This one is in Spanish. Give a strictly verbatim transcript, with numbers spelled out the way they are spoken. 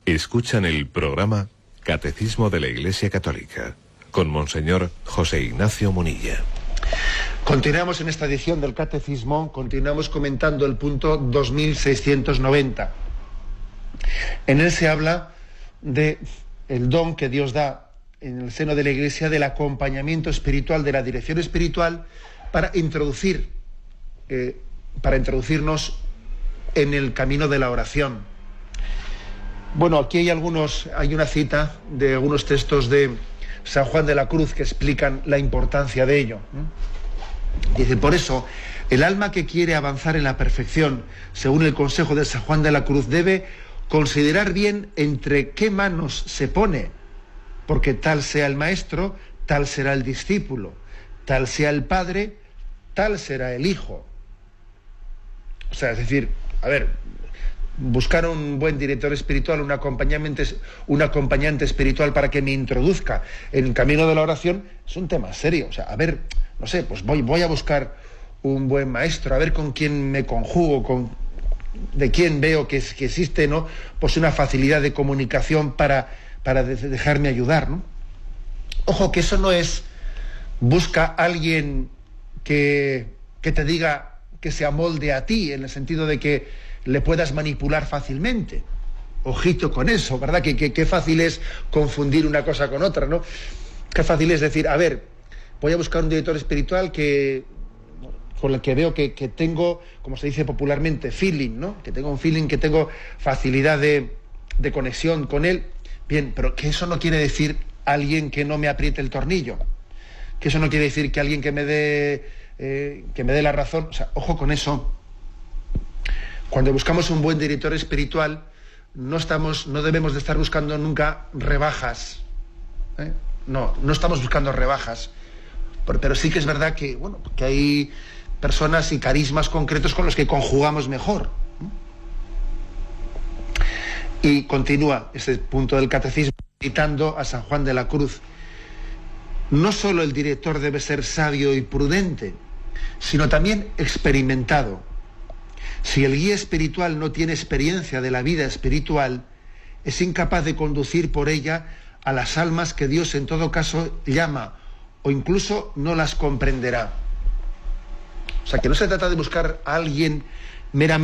Escuchan el programa Catecismo de la Iglesia Católica con Monseñor José Ignacio Munilla. Continuamos en esta edición del Catecismo, continuamos comentando el punto dos mil seiscientos noventa. En él se habla de el don que Dios da en el seno de la Iglesia del acompañamiento espiritual, de la dirección espiritual para introducir, eh, para introducirnos en el camino de la oración. Bueno, aquí hay algunos, hay una cita de algunos textos de San Juan de la Cruz que explican la importancia de ello. Dice, por eso, el alma que quiere avanzar en la perfección, según el consejo de San Juan de la Cruz, debe considerar bien entre qué manos se pone, porque tal sea el maestro, tal será el discípulo, tal sea el padre, tal será el hijo. O sea, es decir, a ver, buscar un buen director espiritual, un acompañante, un acompañante espiritual para que me introduzca en el camino de la oración, es un tema serio. O sea, a ver, no sé, pues voy, voy a buscar un buen maestro, a ver con quién me conjugo, con, de quién veo que, que existe, ¿no? Pues una facilidad de comunicación para, para de, dejarme ayudar, ¿no? Ojo, que eso no es busca a alguien que, que te diga, que se amolde a ti, en el sentido de que le puedas manipular fácilmente. Ojito con eso, ¿verdad? Que, que, que fácil es confundir una cosa con otra, ¿no? Qué fácil es decir, a ver, voy a buscar un director espiritual que con el que veo que, que tengo, como se dice popularmente, feeling, ¿no? Que tengo un feeling, que tengo facilidad de, de conexión con él. Bien, pero que eso no quiere decir alguien que no me apriete el tornillo. Que eso no quiere decir que alguien que me dé, eh, que me dé la razón. O sea, ojo con eso. Cuando buscamos un buen director espiritual, no estamos, no debemos de estar buscando nunca rebajas. ¿eh? No, no estamos buscando rebajas. Pero, pero sí que es verdad que, bueno, que hay personas y carismas concretos con los que conjugamos mejor. Y continúa este punto del catecismo citando a San Juan de la Cruz. No solo el director debe ser sabio y prudente, sino también experimentado. Si el guía espiritual no tiene experiencia de la vida espiritual, es incapaz de conducir por ella a las almas que Dios en todo caso llama, o incluso no las comprenderá. O sea, que no se trata de buscar a alguien meramente